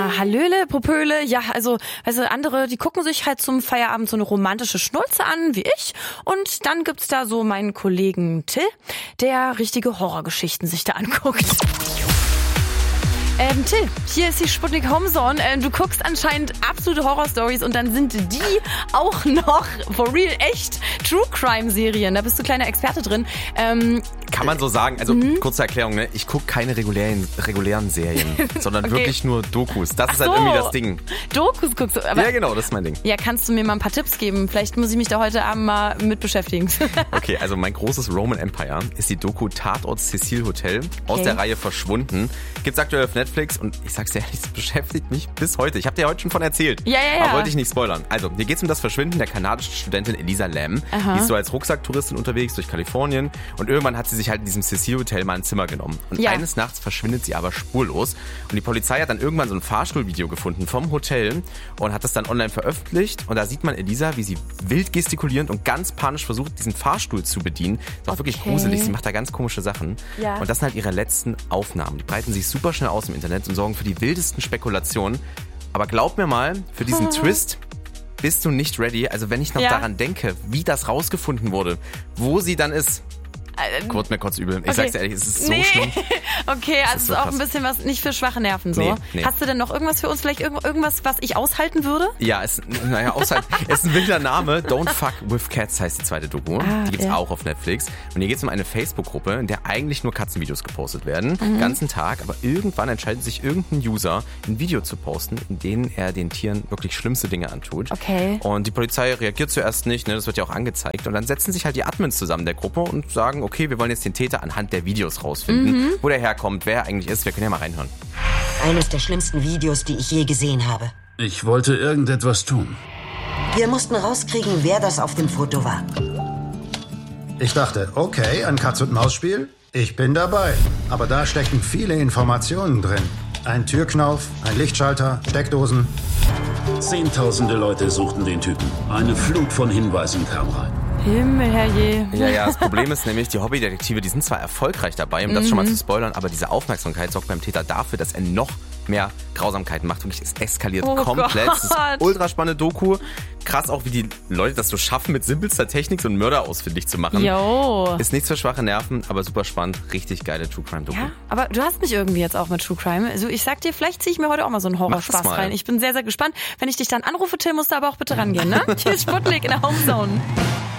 Ja, Hallöle, Popöle. Ja, also, weißt du, andere, die gucken sich halt zum Feierabend so eine romantische Schnulze an, wie ich. Und dann gibt's da so meinen Kollegen Till, der richtige Horrorgeschichten sich da anguckt. Till, hier ist die Sputnik Homezone. Du guckst anscheinend absolute Horror-Stories und dann sind die auch noch, for real, echt True-Crime-Serien. Da bist du kleiner Experte drin. Kann man so sagen. Also, kurze Erklärung, ne? Ich gucke keine regulären Serien, sondern Okay. wirklich nur Dokus. Das ist halt so. irgendwie das Ding. Dokus guckst du. Aber Ja, genau, das ist mein Ding. ja, kannst du mir mal ein paar Tipps geben? Vielleicht muss ich mich da heute Abend mal mit beschäftigen. Okay, also mein großes Roman Empire ist die Doku Tatort Cecil Hotel aus der Reihe Verschwunden. Gibt's aktuell auf Netflix und ich sag's dir ehrlich, das beschäftigt mich bis heute. Ich habe dir heute schon von erzählt. Ja. Aber wollte ich nicht spoilern. Also, hier geht's um das Verschwinden der kanadischen Studentin Elisa Lam. Die ist so als Rucksacktouristin unterwegs durch Kalifornien und irgendwann hat sie sich halt in diesem Cecil Hotel mal ein Zimmer genommen. Und eines Nachts verschwindet sie aber spurlos. Und die Polizei hat dann irgendwann so ein Fahrstuhlvideo gefunden vom Hotel und hat das dann online veröffentlicht. Und da sieht man Elisa, wie sie wild gestikulierend und ganz panisch versucht, diesen Fahrstuhl zu bedienen. Das war wirklich gruselig. Sie macht da ganz komische Sachen. Ja. Und das sind halt ihre letzten Aufnahmen. Die breiten sich super schnell aus im Internet und sorgen für die wildesten Spekulationen. Aber glaub mir mal, für diesen Twist bist du nicht ready. Also wenn ich noch daran denke, wie das rausgefunden wurde, wo sie dann ist, wird mir kurz übel. Ich sag's dir ehrlich, es ist so schlimm. Okay, also ist so auch krass. ein bisschen was nicht für schwache Nerven so. Nee. Hast du denn noch irgendwas für uns? Vielleicht irgendwas, was ich aushalten würde? Ja, es ist ein wilder Name. Don't Fuck with Cats heißt die zweite Doku. Die gibt's auch auf Netflix. Und hier geht's um eine Facebook-Gruppe, in der eigentlich nur Katzenvideos gepostet werden. Den ganzen Tag. Aber irgendwann entscheidet sich irgendein User, ein Video zu posten, in dem er den Tieren wirklich schlimmste Dinge antut. Okay. Und die Polizei reagiert zuerst nicht, ne, das wird ja auch angezeigt. Und dann setzen sich halt die Admins zusammen der Gruppe und sagen, okay, wir wollen jetzt den Täter anhand der Videos rausfinden, wo der herkommt, wer er eigentlich ist. Wir können ja mal reinhören. Eines der schlimmsten Videos, die ich je gesehen habe. Ich wollte irgendetwas tun. Wir mussten rauskriegen, wer das auf dem Foto war. Ich dachte, okay, ein Katz-und-Maus-Spiel? Ich bin dabei. Aber da stecken viele Informationen drin. Ein Türknauf, ein Lichtschalter, Steckdosen. Zehntausende Leute suchten den Typen. Eine Flut von Hinweisen kam rein. Himmel, herrje. Ja, das Problem ist nämlich, die Hobbydetektive, die sind zwar erfolgreich dabei, um das schon mal zu spoilern, aber diese Aufmerksamkeit sorgt beim Täter dafür, dass er noch mehr Grausamkeiten macht. Wirklich, es eskaliert komplett. Gott. Es ist eine ultra spannende Doku. Krass auch, wie die Leute das so schaffen, mit simpelster Technik so einen Mörder ausfindig zu machen. Jo. Ist nichts für schwache Nerven, aber super spannend. Richtig geile True Crime Doku. Ja, aber du hast mich irgendwie jetzt auch mit True Crime. Also ich sag dir, vielleicht ziehe ich mir heute auch mal so einen Horrorspaß Mach das mal. rein. Ich bin sehr, sehr gespannt. Wenn ich dich dann anrufe, Till, musst du aber auch bitte rangehen, ne? Hier ist Sputnik in der Homezone.